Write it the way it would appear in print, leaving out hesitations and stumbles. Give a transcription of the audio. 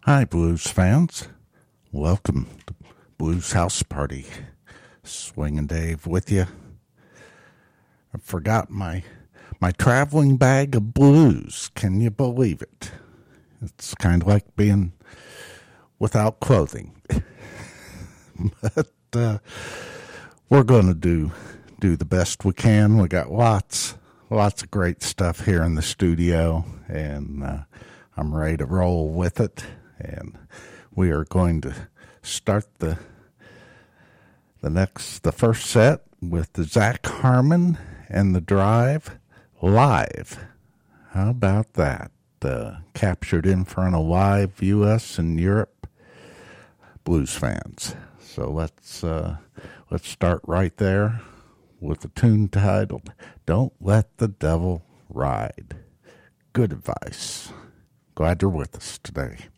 Hi, blues fans. Welcome to Blues House Party. Swingin' Dave with you. I forgot my traveling bag of blues. Can you believe it? It's kind of like being without clothing. But we're going to do the best we can. We got lots of great stuff here in the studio, and I'm ready to roll with it. And we are going to start the first set with the Zach Harmon and the Drive live. How about that? Captured in front of live U.S. and Europe blues fans. So let's start right there with a tune titled "Don't Let the Devil Ride." Good advice. Glad you're with us today.